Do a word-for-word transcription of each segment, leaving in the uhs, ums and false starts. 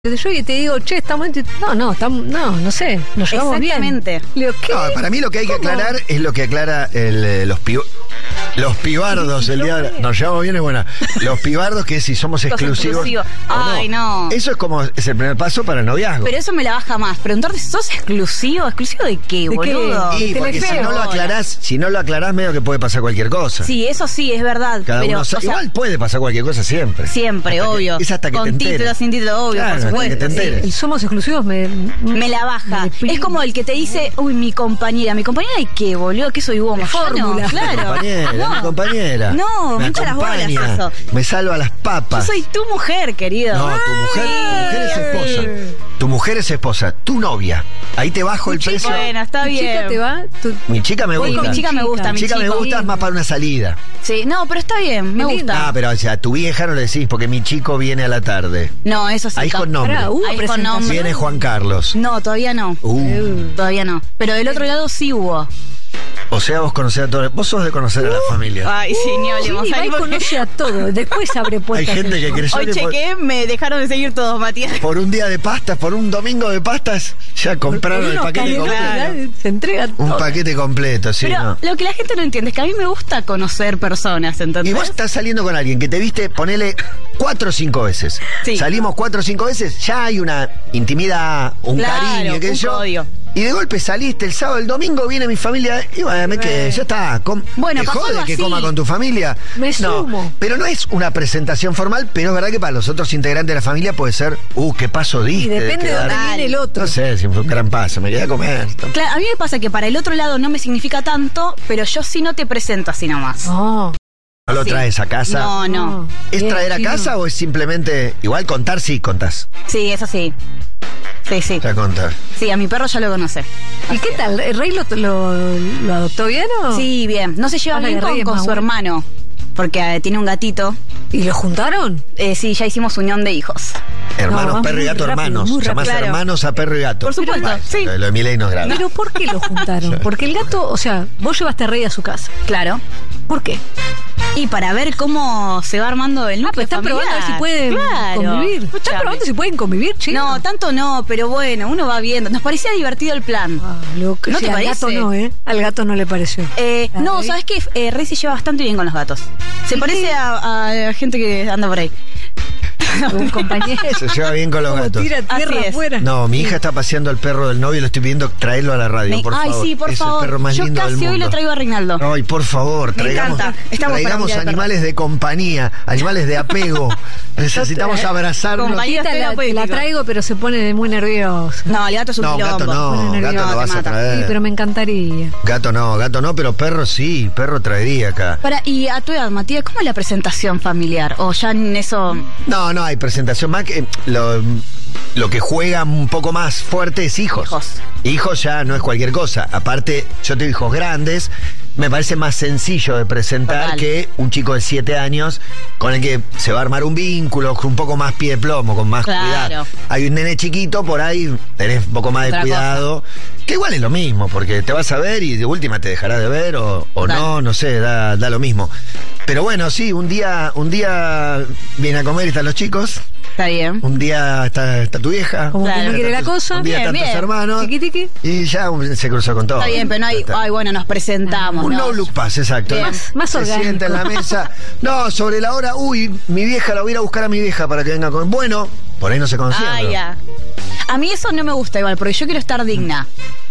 Yo y te digo, che, estamos... No, no, estamos, no, no sé, nos llevamos bien. Exactamente. Le digo, ¿qué? No, para mí lo que hay que ¿Cómo? aclarar es lo que aclara el, eh, los pi- los pibardos el día de... Nos llevamos bien, es buena. Los pibardos, que es si somos exclusivos. exclusivo. o Ay, no. Eso es como, es el primer paso para el noviazgo. Pero eso me la baja más. Preguntarte si sos exclusivo. ¿Exclusivo de qué, ¿De qué? boludo? Y de porque si Telefe. no lo aclarás, si no lo aclarás, medio que puede pasar cualquier cosa. Sí, eso sí, es verdad. Cada pero, uno sabe- o sea, igual puede pasar cualquier cosa siempre. siempre, Hasta que- obvio. es hasta que Con te enteres. título, sin título, obvio, Claro, por hasta que supuesto. te sí. enteres. El somos exclusivos me... Me la baja. me deprime. Es como el que te dice, uy, mi compañera. ¿Mi compañera de qué, boludo? ¿Qué soy vos, De Moyano? fórmula. Claro. Mi compañera, no. mi compañera. No, me hincha las bolas acompaña, eso. me salva las Yo papas. soy tu mujer, querido. No, tu mujer, tu mujer es esposa. Tu mujer es esposa, tu novia. Ahí te bajo el precio. Bueno, está ¿Tu bien. chica te va? Tu- Mi chica me Sí, gusta. mi chica me gusta, Mi mi chica me chico. gusta es más para una salida. Sí, no, pero está bien, me Qué lindo. gusta. Ah, pero o sea, a tu vieja no le decís porque mi chico viene a la tarde. No, eso sí. Ahí cap- con nombre. Pará, hubo Ahí con presentación. nombre. Viene Juan Carlos. No, todavía no. Uh, Todavía no. Pero del otro lado sí hubo. o sea, vos conocés a todos. Vos sos de conocer a la familia. Ay, sí, ni hablemos. Sí, va Ahí y porque- conoce a todo. Después abre Hay puertas. gente el que show. creyó Hoy que por, chequeé, me dejaron de seguir todos, Matías. por un día de pastas, por un domingo de pastas, ya compraron el Unos paquete canelones, completo. ¿verdad? Se entrega Un todo. paquete completo, sí, Pero ¿no? lo que la gente no entiende es que a mí me gusta conocer personas, ¿entendés? Y vos estás saliendo con alguien que te viste, ponele cuatro o cinco veces. Sí. Salimos cuatro o cinco veces, ya hay una intimidad, un Claro, cariño, qué sé un yo. código. Y de golpe saliste el sábado, el domingo viene mi familia y bueno, me quedé, ya está. Com- Bueno, ¿Te pasó jode algo que así. coma con tu familia? Me no, sumo. pero no es una presentación formal, pero es verdad que para los otros integrantes de la familia puede ser, uh, qué paso Y diste. depende de quedar- dónde viene el otro. No sé si fue un gran paso, me quedé a comer. Claro, a mí me pasa que para el otro lado no me significa tanto, pero yo sí no te presento así nomás. No, ¿No lo Sí. traes a casa? No, no. ¿Es Bien, traer a chino. casa o es simplemente, igual contar, sí, contás? Sí, eso sí. Sí, sí. Ya contás. Sí, a mi perro ya lo conoce. ¿Y qué tal? ¿El rey lo, lo, lo adoptó bien o...? Sí, bien. No se lleva Ah, la bien de con, Reyes con más su bueno. hermano, porque eh, tiene un gatito. ¿Y lo juntaron? Eh, sí, ya hicimos unión de hijos. Hermanos, No, perro y muy gato, rápido, hermanos. muy Llamás rápido. hermanos a perro y gato. Por supuesto, Bueno, sí. Lo de Milei no es grave. ¿Pero por qué lo juntaron? Porque el gato, o sea, vos llevaste a Rey a su casa. Claro. ¿Por qué? Y para ver cómo se va armando el Ah, núcleo pues están familiar. probando a ver si pueden Claro. convivir. ¿Están Escuchame. probando si pueden convivir, chicos? No, tanto no, pero bueno, uno va viendo. Nos parecía divertido el plan. Ah, lo que ¿No sí, te al parece? gato no, ¿eh? Al gato no le pareció. Eh, ¿A no, Rey? ¿sabes qué? Eh, Rey se lleva bastante bien con los gatos. Se ¿Y parece qué? a, a gente que anda por ahí. Un compañero. Se lleva bien con los Como gatos. tira tierra Así es. afuera. No, mi hija está paseando al perro del novio y le estoy pidiendo traerlo a la radio, Me- por Ay, favor. sí, por es favor. el perro más Yo lindo del casi mundo. hoy lo traigo a Reinaldo. Ay, por favor, Me traigamos, encanta. Estamos para traigamos cambiar de animales de compañía, animales de apego. Necesitamos abrazarnos. Compañía. Tita, la, terapéutico. la traigo, pero se pone muy nerviosa. No, el gato es un No, quilombo. gato no, Bueno, gato no, no te vas a mata. traer. Sí, pero me encantaría. Gato no, gato no, pero perro sí, perro traería acá. Para, y a tu edad, Matías, ¿cómo es la presentación familiar? O ya en eso. No, no hay presentación más que lo, lo que juega un poco más fuerte es hijos. Hijos. Hijos ya no es cualquier cosa. Aparte, yo tengo hijos grandes, me parece más sencillo de presentar Total. que un chico de siete años con el que se va a armar un vínculo, con un poco más pie de plomo, con más Claro. cuidado. Hay un nene chiquito, por ahí tenés un poco más de Otra cuidado. Que igual es lo mismo, porque te vas a ver y de última te dejará de ver o, o Dale. no, no sé, da, da lo mismo. Pero bueno, sí, un día, un día viene a comer y están los chicos, Está bien. un día está, está tu vieja, Como Claro. que no quiere la cosa. un día Bien, están tus bien. hermanos Tiqui, tiqui. y ya se cruzó con todo. Está bien, pero no hay. Ya está. Ay, bueno, nos presentamos. Un ¿no? no look pass, exacto. Bien. Más, más Se orgánico. sienta en la mesa. No, sobre la hora, uy, mi vieja la voy a ir a buscar a mi vieja para que venga a comer. Bueno, por ahí no se conocían. Ah, pero- ya. A mí eso no me gusta igual, porque yo quiero estar digna.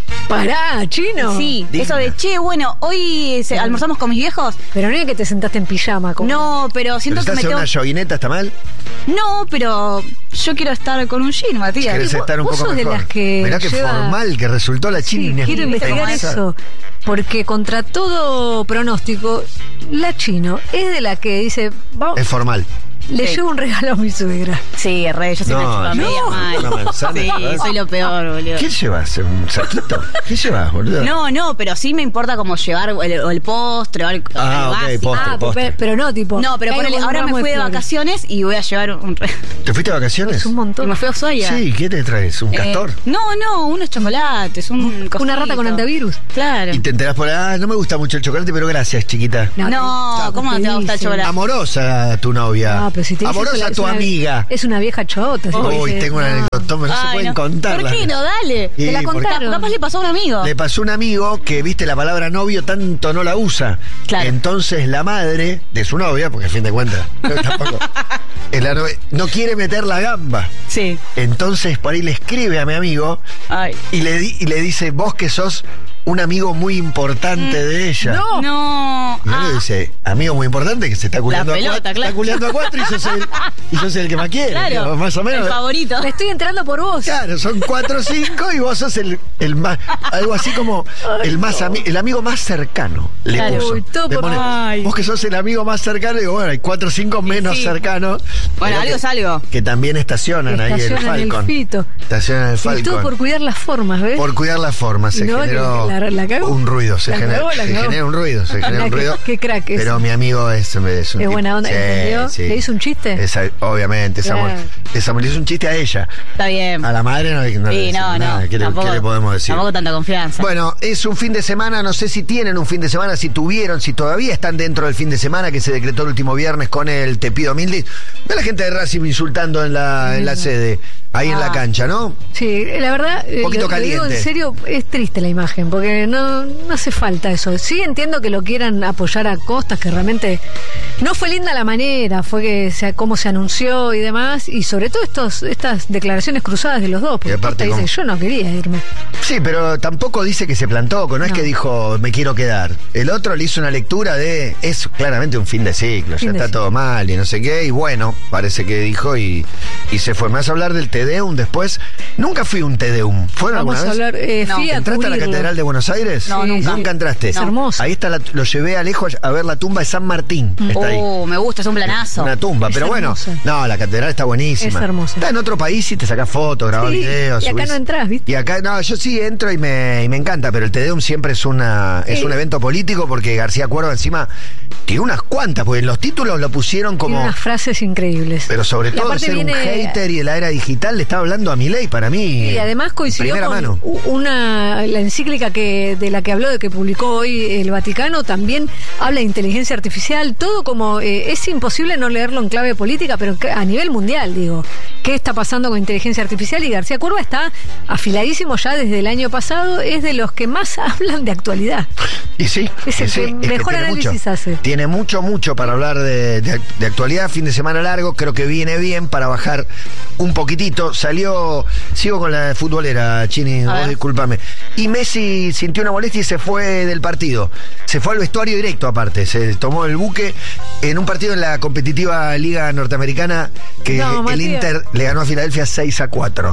Pará, chino. Sí, Digna. eso de, che, bueno, hoy se- almorzamos con mis viejos. Pero no es que te sentaste en pijama. Como... No, pero Pero siento que estás me en tengo... una yoguineta, ¿está mal? No, pero yo quiero estar con un jean, Matías. ¿Querés vos- estar un vos poco sos de mejor? las que Mirá qué lleva- formal que resultó la Sí, china. quiero investigar eso. Porque contra todo pronóstico, la chino es de la que dice, vamos, Es formal. Sí. le llevo un regalo a mi suegra. Sí, re, yo soy No, una chupa no, media mal. una manzana, Sí, ¿verdad? soy lo peor, boludo. ¿Qué llevas? ¿Un saquito? ¿Qué llevas, boludo? No, no, pero sí me importa como llevar el, o el postre o el, Ah, algo ok, básico. postre, Ah, postre. pe- pero no, tipo. No, pero caigo ponele, con un ahora me ramo fui de flores. vacaciones y voy a llevar un... re- ¿Te fuiste de vacaciones? Es un Y montón. me fui a Ushuaia. Sí, ¿qué te traes? ¿Un Eh, castor? no, no, unos chocolates, un Una cosito. rata con antivirus. Claro. Y te enterás por ahí, ah, no me gusta mucho el chocolate, pero gracias, chiquita. No, te- ¿cómo no te va a gustar el dice. chocolate? Amorosa tu novia. Ah, pero pero si te dice Amorosa es una- tu es una- amiga. Es una vieja chota. si te Uy, dice, tengo una no. anécdota, no se Ay, pueden no. contar. ¿Por qué no? Dale. Y Te la porque- contaron. Capaz le pasó a un amigo. Le pasó a un amigo que, viste, la palabra novio tanto no la usa. Claro. Entonces la madre de su novia, porque a fin de cuentas, tampoco, es la novia, no quiere meter la gamba. Sí. Entonces por ahí le escribe a mi amigo Ay. y le, di- y le dice, vos que sos un amigo muy importante de ella. No. No. Y él Ah. le dice, amigo muy importante que se está culiando pelota, a cuatro, claro. está culiando a cuatro y sos el, y sos el que más quiere. Claro. Digo, más o menos. El favorito. Me estoy enterando por vos. Claro, son cuatro o cinco y vos sos el, el más, algo así como el más ami- el amigo más cercano. Le Claro. puso. Uy, todo Le por- pone, Ay. vos que sos el amigo más cercano, digo, bueno, hay cuatro o cinco menos sí. cercanos. Bueno, pero algo que, es algo. que también estacionan, ahí el Estacionan el Falcon. fito. Estacionan el Y Falcon. todo por cuidar las formas, ¿ves? Por cuidar la forma, se No, que generó la- la cagó. un ruido, se, La genera, cagó, la se cagó. genera un ruido, se genera Mirá un qué- ruido. qué crack es. Pero mi amigo es, es un Es tipo- buena onda, sí, ¿entendió? sí. ¿Le hizo un chiste? Esa- obviamente, esa Claro. esa le hizo un chiste a ella. Está bien. A la madre no, no le Sí, decimos no, nada. no. ¿Qué, le- tampoco, qué le podemos decir? Tampoco tanta confianza. Bueno, es un fin de semana, no sé si tienen un fin de semana, si tuvieron, si todavía están dentro del fin de semana que se decretó el último viernes con el Te pido mil dis. Ve a la gente de Racing insultando en la, en la sede, ahí en la Ah. cancha, ¿no? Sí, la verdad, eh, Poquito lo, lo digo caliente. en serio, es triste la imagen, porque no, no hace falta eso. Sí entiendo que lo quieran apoyar a costas, que realmente no fue linda la manera, fue que se, cómo se anunció y demás, y sobre todo estos, estas declaraciones cruzadas de los dos, porque Y aparte Costa dice, como- yo no quería irme. Sí, pero tampoco dice que se plantó, no, es No. que dijo me quiero quedar. El otro le hizo una lectura de es claramente un fin de ciclo, Fin ya de está ciclo. todo mal y no sé qué, y bueno, parece que dijo y, y se fue. ¿Me vas a hablar del Te Deum después? Nunca fui un Te Deum. ¿Fueron Vamos alguna a vez? hablar, eh, No. fui a ¿Entraste a la cubrirlo. Catedral de Buenos Aires? No, nunca. Nunca entraste. Es hermoso. Ahí está, la- lo llevé a lejos a ver la tumba de San Martín. Está ahí. Oh, me gusta, es un planazo. Una tumba, Es pero bueno, hermosa. no, la catedral está buenísima. Es hermosa. Está en otro país y te sacás fotos, grabás Sí, videos. y acá subís. no entrás, ¿viste? Y acá, no, yo sí entro y me, y me encanta, pero el Te Deum siempre es una es Sí. un evento político porque García Cuerva encima tiene unas cuantas, porque en los títulos lo pusieron Tiene como. unas frases increíbles. Pero sobre Y todo de aparte ser viene- un hater y de la era digital le estaba hablando a Milei para mí. Y además coincidió primera con mano. u- una la encíclica que de la que habló, de que publicó hoy el Vaticano, también habla de inteligencia artificial, todo como eh, es imposible no leerlo en clave política, pero que- a nivel mundial, digo, ¿qué está pasando con inteligencia artificial? Y García Cuerva está afiladísimo ya desde el año pasado, es de los que más hablan de actualidad. Y sí, Es y el sí, que mejor tiene análisis mucho. hace. Tiene mucho, mucho para hablar de, de- de actualidad. Fin de semana largo, creo que viene bien para bajar un poquitito. Salió, sigo con la futbolera, Chini, A vos ver. discúlpame. Y Messi sintió una molestia y se fue del partido. Se fue al vestuario directo, aparte. Se tomó el buque en un partido en la competitiva Liga Norteamericana que No, el Matías. Inter le ganó a Filadelfia seis a cuatro.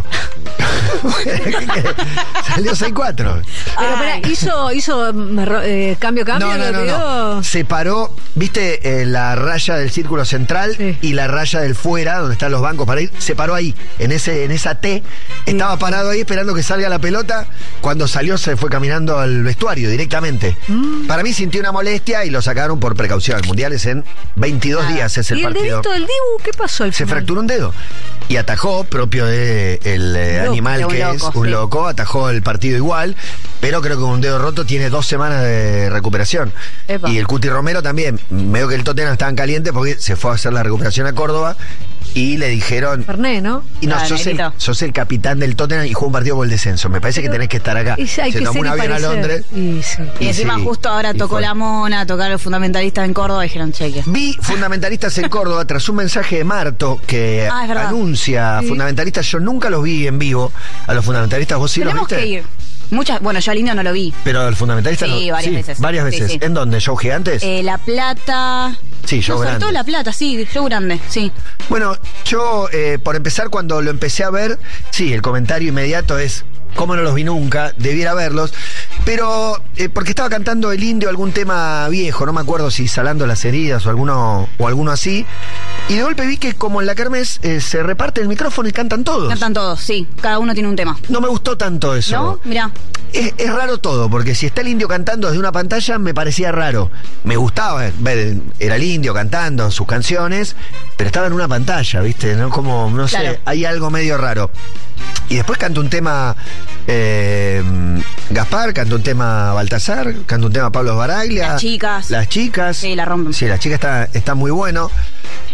Salió seis a cuatro. Pero espera, hizo, hizo me ro- eh, cambio cambio, No, no, lo no, tiró. no. Separó, viste, eh, la raya del círculo central Sí. y la raya del fuera, donde están los bancos para ir. Se paró ahí, en ese, en esa T. Estaba parado ahí esperando que salga la pelota. Cuando salió se fue caminando al vestuario directamente. Mm. Para mí sintió una molestia y lo sacaron por precaución. El mundial es en veintidós Ah. días es el ¿Y el partido. dedito del Dibu qué pasó al Se final? fracturó un dedo y atajó, propio de el eh, Loco, animal de un que es, loco, un sí. loco, atajó el partido igual, pero creo que un dedo roto tiene dos semanas de recuperación. Epa. Y el Cuti Romero también, veo que el Tottenham estaba caliente porque se fue a hacer la recuperación a Córdoba y le dijeron... Ferné, ¿no? Y no, Ah, sos, el, negrito. sos el capitán del Tottenham y jugó un partido por el descenso. Me parece que tenés que estar acá. Y hay Se que tomó ser un y avión a parecer. Londres. Y sí. Y Y encima sí, justo ahora y tocó fue. la mona, tocar los fundamentalistas en Córdoba y dijeron cheque. Vi fundamentalistas en Córdoba tras un mensaje de Marto que Ah, es verdad. anuncia Sí. fundamentalistas. Yo nunca los vi en vivo a los fundamentalistas. ¿Vos sí Tenemos los viste? que ir. Muchas, bueno, yo al indio no lo vi. Pero el fundamentalista Sí, no. varias veces. Varias Sí, veces. sí. ¿En dónde? ¿Show gigantes? Eh, La Plata. Sí, show no, sobre grande. todo La Plata, sí, show grande, sí. Bueno, yo, eh, por empezar, cuando lo empecé a ver, sí, el comentario inmediato es, ¿cómo no los vi nunca? Debiera verlos. Pero, eh, porque estaba cantando el indio algún tema viejo, no me acuerdo si Salando las heridas o alguno, o alguno así. Y de golpe vi que como en la kermés eh, se reparte el micrófono y cantan todos. Cantan todos, sí. Cada uno tiene un tema. No me gustó tanto eso. ¿No? Mirá. Es, es raro todo, porque si está el indio cantando desde una pantalla me parecía raro. Me gustaba ver, era el indio cantando sus canciones, pero estaba en una pantalla, ¿viste? ¿No? Como, no sé, Claro. hay algo medio raro. Y después canta un tema eh, Gaspar, canta un tema Baltasar, canta un tema Pablo Baraglia. Las chicas. Las chicas. Sí, la rompen. Sí, las chicas está, está muy bueno.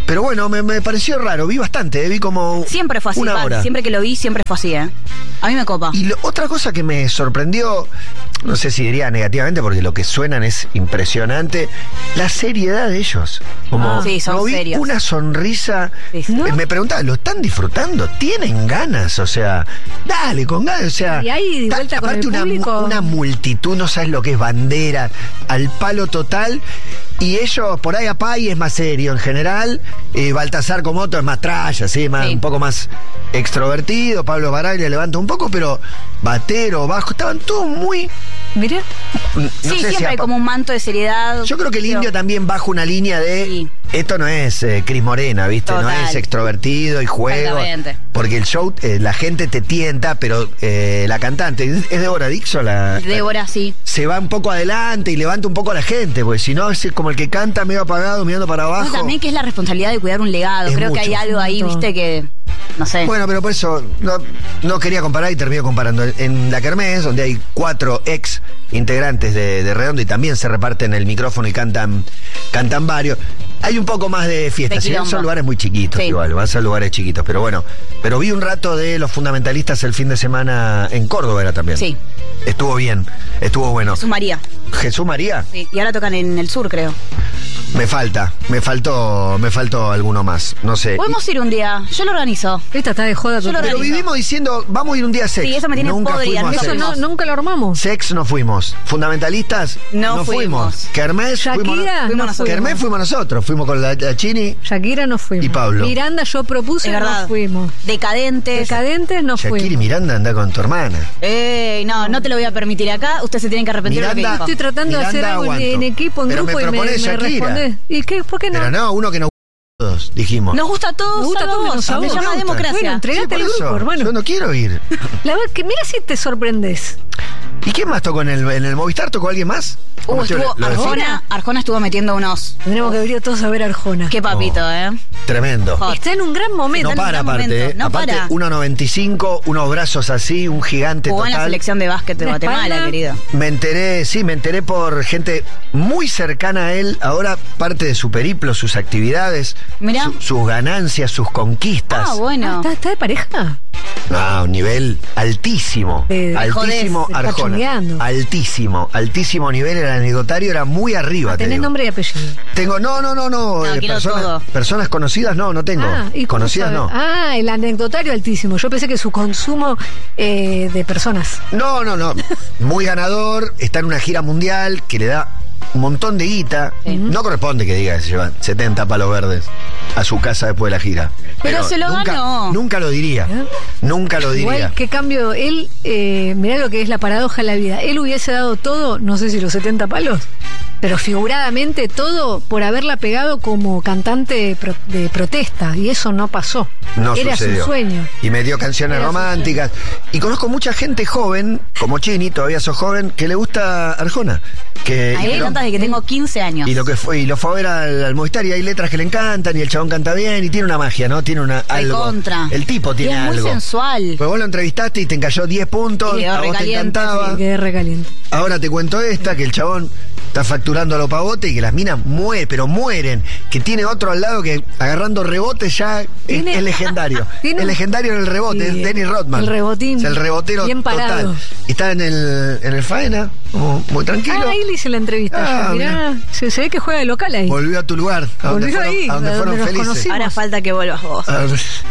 Pero bueno, me, me pareció raro, vi bastante, eh, vi como Siempre fue así, una Val, hora. siempre que lo vi, siempre fue así, ¿eh? A mí me copa. Y lo- otra cosa que me sorprendió, no sé si diría negativamente, porque lo que suenan es impresionante, la seriedad de ellos. Como Ah, sí, son no vi serios. una sonrisa. Sí, sí. Eh, Me preguntaba, ¿lo están disfrutando? ¿Tienen ganas? O sea, dale, con ganas. O sea, Y ahí, de ta- vuelta con aparte el una, mu- público. una multitud, no sabes lo que es bandera, al palo total. Y ellos, por ahí Apay es más serio en general, eh, Baltasar Comoto es más tralla, ¿sí? Más, Sí. un poco más extrovertido, Pablo Baraglia levanta un poco, pero batero, bajo, estaban todos muy... Mirá, no Sí, sé si siempre hay apa- como un manto de seriedad. Yo creo que el indio también baja una línea de... Sí. Esto no es eh, Cris Morena, ¿viste? No Total. es extrovertido y juego. Exactamente. Porque el show, eh, la gente te tienta, pero eh, la cantante, ¿es es Débora Dixon? La, Débora, sí. se va un poco adelante y levanta un poco a la gente, porque si no es como el que canta medio apagado, mirando para abajo. No, también que es la responsabilidad de cuidar un legado. Es Creo mucho. que hay algo ahí, Un montón. viste, que. No sé. Bueno, pero por eso no, no quería comparar y termino comparando. En la Kermés, donde hay cuatro ex integrantes de, de Redondo y también se reparten el micrófono y cantan, cantan varios, hay un poco más de fiesta. De Si bien quilombo. son lugares muy chiquitos, Sí. igual, van a ser lugares chiquitos, pero bueno. Pero vi un rato de los fundamentalistas el fin de semana en Córdoba, era también. Sí. Estuvo bien, estuvo bueno. Jesús María. Jesús María, Sí. Y ahora tocan en el sur, creo. me falta, me faltó, me faltó alguno más, no sé. Podemos ir un día. Yo lo organizo. esta está de joda Yo lo total. Pero organizo. vivimos diciendo, vamos a ir un día a Sex. Sí, eso me tiene Nunca podrida, fuimos a nunca Eso Sex. no, nunca lo armamos. Sex no fuimos. Fundamentalistas No fuimos. Kermés fuimos. Shakira fuimos no nosotros. fuimos. Kermés fuimos nosotros. Fuimos con la, la Chini. Shakira no fuimos. Y Pablo. Miranda yo propuse, Es verdad. no fuimos. Decadentes. Decadentes no Shakira y fuimos. Miranda anda con tu hermana. Ey, no, no te lo voy a permitir acá. Usted se tiene que arrepentir de lo que Miranda- dijo. Estoy tratando de Miranda hacer algo en, aguanto. en equipo, en Pero grupo me y me, propones me Shakira. respondés. ¿Y qué? ¿Por qué no? Pero no, uno que no todos, dijimos. Nos gusta a todos, Me gusta salvo todo vos. menos a Se vos. llama Me gusta. democracia. Bueno, entregate por al eso, grupo, hermano. Yo no quiero ir. La verdad que mira si te sorprendes. ¿Y quién más tocó en el, en el Movistar? ¿Tocó alguien más? Uh, ¿Cómo estuvo lo define? Arjona. Arjona estuvo metiendo unos. Tendremos que venir todos a ver a Arjona. Qué papito, ¿eh? Tremendo. Hot. Está en un gran momento. No en un para gran aparte, momento. ¿eh? No aparte para. uno noventa y cinco, unos brazos así, un gigante Jugó en la total. selección de básquet de La Guatemala, espalda. querido. Me enteré, sí, me enteré por gente muy cercana a él. Ahora parte de su periplo, sus actividades, Mirá. su- sus ganancias, sus conquistas. Ah, Ah, bueno. ¿está, está de pareja? No, un nivel altísimo. De- de altísimo jodés, de Arjona. cachondeando. Altísimo, altísimo nivel. El anecdotario era muy arriba. te Tenés digo. nombre y apellido. Tengo, no, no, no, no. No, eh, quiero personas, todo. personas conocidas, no, no tengo. Ah, ¿y cómo conocidas, sabe? no. Ah, el anecdotario altísimo. Yo pensé que su consumo eh, de personas. No, no, no. Muy ganador, está en una gira mundial que le da un montón de guita. No corresponde que diga que se llevan setenta palos verdes a su casa después de la gira. Pero se lo nunca, ganó. Nunca lo diría. ¿Eh? Nunca lo diría. Igual, qué cambio. Él, eh, mirá lo que es la paradoja de la vida. Él hubiese dado todo, no sé si los setenta palos, pero figuradamente todo por haberla pegado como cantante pro- de protesta. Y eso no pasó. No Era sucedió. su sueño. Y me dio canciones Era su románticas. Y conozco mucha gente joven, como Chini, todavía sos joven, que le gusta Arjona. Que, A y, él le lo, encanta desde que tengo quince años. y lo que fue, y lo fue a ver al, al Movistar y hay letras que le encantan y el chabón canta bien y tiene una magia, ¿no? Tiene una algo. Recontra. El tipo Y tiene es muy algo. sensual. Pues vos lo entrevistaste y te encalló diez puntos, Y quedó a vos te recaliente, encantaba. Me quedé recaliente. Ahora te cuento esta, que el chabón está facturando a lo pavote y que las minas mueren, pero mueren. Que tiene otro al lado que agarrando rebotes ya es, Tiene- es legendario. Tiene- Es legendario en el rebote, Sí, es Dennis Rodman. el rebotín. Es el rebotero Bien parado. total. Está en el, en el faena, como muy tranquilo. Ah, ahí le hice la entrevista. Ah, yo. Mirá, se, se ve que juega de local ahí. Volvió a tu lugar, a donde Volvió fueron, ahí, a donde a fueron donde nos felices. conocimos. Ahora falta que vuelvas vos. Ah,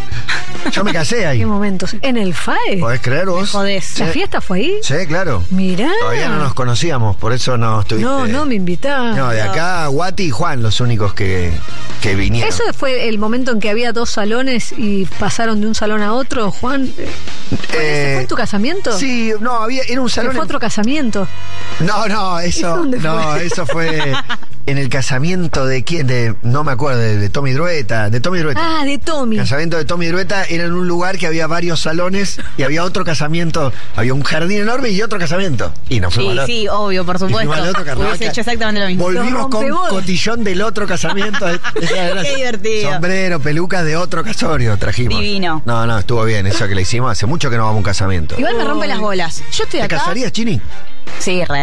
Yo me casé ahí. Qué momentos. ¿En el F A E? ¿Podés creer vos? Me jodés. ¿La Sí. fiesta fue ahí? Sí, claro. Mirá. Todavía no nos conocíamos, por eso no estuviste. No, no me invitaba. No, de acá Guati y Juan los únicos que, que vinieron. ¿Eso fue el momento en que había dos salones y pasaron de un salón a otro, Juan? ¿Fue, ese? Eh, ¿Fue en tu casamiento? Sí, no, había, era un ¿Que salón. fue en- otro casamiento? No, no, eso. ¿Dónde fue? No, eso fue en el casamiento de quién, de, no me acuerdo, de, de Tommy Drueta, de Tommy Drueta. Ah, de Tommy. El casamiento de Tommy Drueta era en un lugar que había varios salones y había otro casamiento, había un jardín enorme y otro casamiento. Y nos fuimos Sí, al otro. sí, obvio, por Y supuesto. fuimos al otro carnaval. Hubiese hecho exactamente lo mismo. Volvimos Los con rompebodas. cotillón del otro casamiento. Esa era- Qué divertido. Sombrero, pelucas de otro casorio trajimos. Divino. No, no, estuvo bien eso que le hicimos. Hace mucho que no vamos a un casamiento. Igual me rompe las bolas. Yo estoy ¿Te acá. casarías, Chini? Sí, re.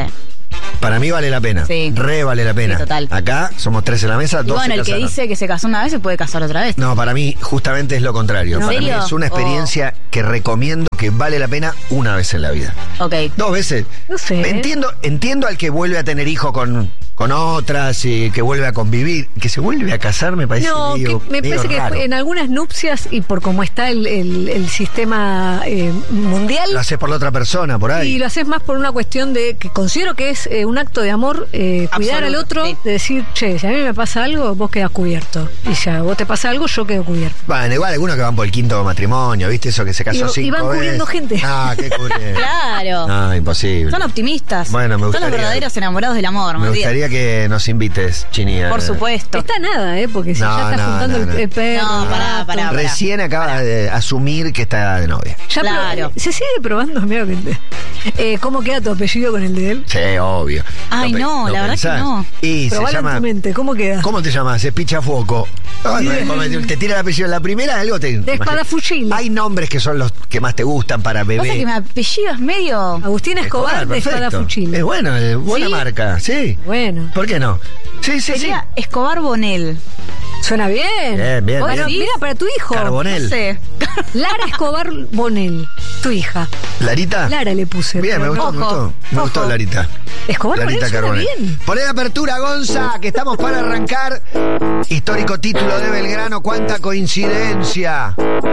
Para mí vale la pena. Sí. Re vale la pena. Sí, total. Acá somos tres en la mesa, Y dos bueno, se el que casaron. dice que se casó una vez se puede casar otra vez. No, para mí justamente es lo contrario. ¿En Para serio? mí es una experiencia que recomiendo que vale la pena una vez en la vida. Ok. Dos veces. No sé. Entiendo, entiendo al que vuelve a tener hijos con, con otras y que vuelve a convivir. Que se vuelve a casar me parece No, medio, que me medio parece raro. que en algunas nupcias y por cómo está el, el- el sistema eh, mundial. Lo haces por la otra persona, por ahí. Y lo haces más por una cuestión de que considero que es eh, un acto de amor, eh, cuidar al Absoluto, otro, sí. de decir, che, si a mí me pasa algo, vos quedás cubierto. Y si a vos te pasa algo, yo quedo cubierto. Bueno, igual algunos que van por el quinto matrimonio, ¿viste? Eso que se casó Y- y cinco van cubriendo veces. gente. Ah, qué cubre. Claro. No, imposible. Son optimistas. Bueno, me Son gustaría- los verdaderos enamorados del amor. Me ¿me entiendes? gustaría que nos invites, Chini. a- Por supuesto. Está nada, ¿eh? Porque si No, ya está no, juntando no, el, no. el perro. No, el pará, gato. pará. Recién acaba de asumir que está de novia. Ya, pero, Claro. se sigue probando, mira, eh, ¿cómo queda tu apellido con el de él? Sí, obvio. Ay, pe- no, la verdad que pensás. no. Y se Probalo en llama. tu mente, ¿cómo queda? ¿Cómo te llamas? Es Pichafoco. Ay, bueno, te tira el apellido. La primera algo te. De Espadafuchil. Hay nombres que son los que más te gustan para bebé. Pasa que mi apellido es medio. Agustín Escobar, de perfecto. Espadafuchil. Es bueno, es buena ¿Sí? marca, sí. Bueno, ¿Por qué no? Sí, sí, Sería Escobar Bonel. suena bien. Bien, bien, Bueno, bien. mira, para tu sí. hijo. Carbonel. No sé. Lara Escobar Bonel, tu hija. ¿Larita? Lara le puse. Bien, me pero gustó, no. me Ojo, gustó. Me ojo. gustó Larita. Escobar Larita Bonel suena Carbonel. bien. Poné la apertura, Gonza, que estamos para arrancar. Histórico título de Belgrano, cuánta coincidencia.